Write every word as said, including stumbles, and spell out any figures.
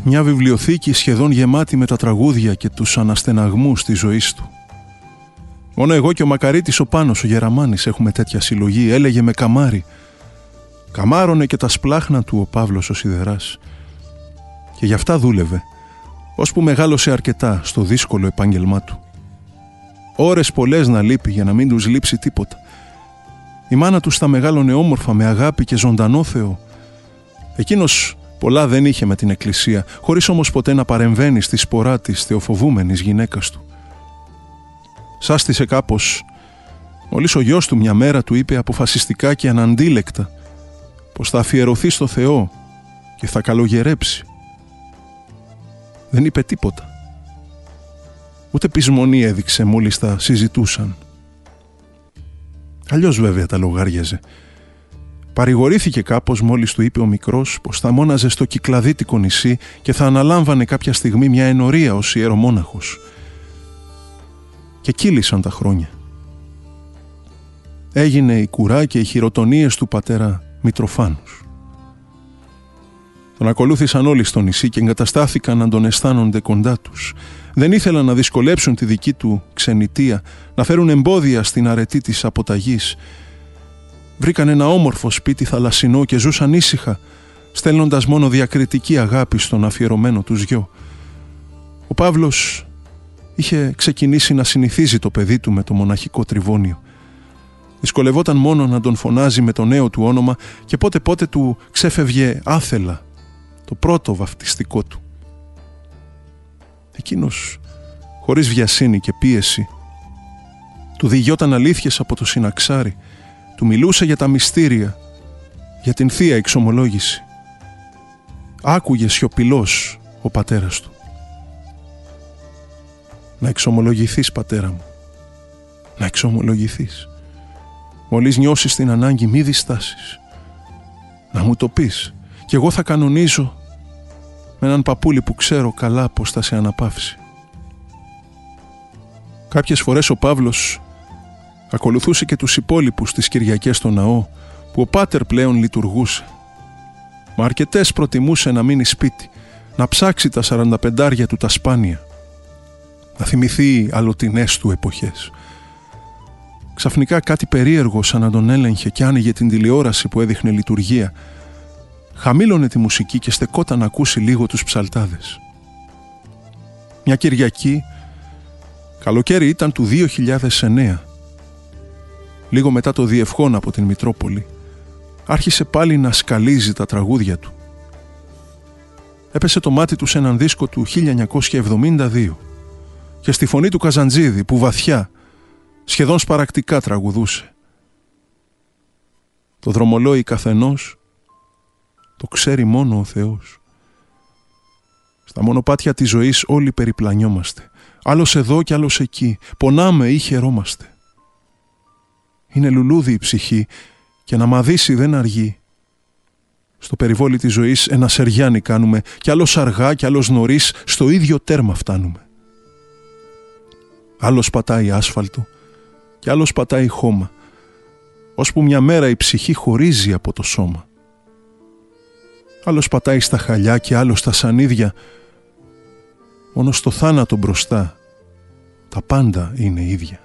Μια βιβλιοθήκη σχεδόν γεμάτη με τα τραγούδια και τους αναστεναγμούς της ζωής του. Μόνο εγώ και ο Μακαρίτης ο Πάνος ο Γεραμάνης έχουμε τέτοια συλλογή, έλεγε με καμάρι. Καμάρωνε και τα σπλάχνα του ο Παύλος ο Σιδεράς. Και γι' αυτά δούλευε, ώσπου μεγάλωσε αρκετά στο δύσκολο επάγγελμά του. Ώρες πολλές να λείπει για να μην τους λείψει τίποτα. Η μάνα του στα μεγάλωνε όμορφα με αγάπη και ζωντανό Θεό. Εκείνος πολλά δεν είχε με την εκκλησία, χωρίς όμως ποτέ να παρεμβαίνει στη σπορά της θεοφοβούμενης γυναίκας του. Σάστησε κάπως, μόλις ο γιος του μια μέρα του είπε αποφασιστικά και αναντίλεκτα πως θα αφιερωθεί στο Θεό και θα καλογερέψει. Δεν είπε τίποτα. Ούτε πεισμονή έδειξε μόλις τα συζητούσαν. Αλλιώς βέβαια τα λογάριαζε. Παρηγορήθηκε κάπως μόλις του είπε ο μικρός πως θα μόναζε στο Κυκλαδίτικο νησί και θα αναλάμβανε κάποια στιγμή μια ενορία ως ιερομόναχος. Και κύλησαν τα χρόνια. Έγινε η κουρά και οι χειροτονίες του πατέρα Μητροφάνους. Τον ακολούθησαν όλοι στο νησί και εγκαταστάθηκαν να τον αισθάνονται κοντά τους. Δεν ήθελαν να δυσκολέψουν τη δική του ξενιτεία, να φέρουν εμπόδια στην αρετή της αποταγής. Βρήκαν ένα όμορφο σπίτι θαλασσινό και ζούσαν ήσυχα, στέλνοντας μόνο διακριτική αγάπη στον αφιερωμένο τους γιο. Ο Παύλος είχε ξεκινήσει να συνηθίζει το παιδί του με το μοναχικό τριβώνιο. Δυσκολευόταν μόνο να τον φωνάζει με το νέο του όνομα και πότε πότε του ξέφευγε άθελα το πρώτο βαφτιστικό του. Εκείνος, χωρίς βιασύνη και πίεση, του διηγιόταν αλήθειες από το συναξάρι, του μιλούσε για τα μυστήρια, για την θεία εξομολόγηση. Άκουγε σιωπηλός ο πατέρας του. «Να εξομολογηθείς, πατέρα μου, να εξομολογηθείς. Μόλις νιώσεις την ανάγκη μη διστάσεις. Να μου το πεις και εγώ θα κανονίζω με έναν παππούλι που ξέρω καλά πως θα σε αναπαύσει». Κάποιες φορές ο Παύλος ακολουθούσε και τους υπόλοιπους τις Κυριακές στο ναό που ο πάτερ πλέον λειτουργούσε. Μα αρκετές προτιμούσε να μείνει σπίτι, να ψάξει τα σαρανταπεντάρια του τα σπάνια, να θυμηθεί αλλοτινές του εποχές. Ξαφνικά κάτι περίεργο σαν να τον έλεγχε και άνοιγε την τηλεόραση που έδειχνε λειτουργία. Χαμήλωνε τη μουσική και στεκόταν να ακούσει λίγο τους ψαλτάδες. Μια Κυριακή, καλοκαίρι ήταν του δύο χιλιάδες εννέα, λίγο μετά το διευχόν από την Μητρόπολη, άρχισε πάλι να σκαλίζει τα τραγούδια του. Έπεσε το μάτι του σε έναν δίσκο του χίλια εννιακόσια εβδομήντα δύο και στη φωνή του Καζαντζίδη που βαθιά, σχεδόν σπαρακτικά τραγουδούσε. Το δρομολόι καθενός το ξέρει μόνο ο Θεός. Στα μονοπάτια της ζωής όλοι περιπλανιόμαστε. Άλλος εδώ κι άλλος εκεί. Πονάμε ή χαιρόμαστε. Είναι λουλούδι η ψυχή και να μαδίσει δεν αργεί. Στο περιβόλι της ζωής ένα σεριάνι κάνουμε κι άλλος αργά κι άλλος νωρίς στο ίδιο τέρμα φτάνουμε. Άλλος πατάει άσφαλτο κι άλλος πατάει χώμα, ώσπου μια μέρα η ψυχή χωρίζει από το σώμα. Άλλος πατάει στα χαλιά και άλλος στα σανίδια, μόνο στο θάνατο μπροστά τα πάντα είναι ίδια.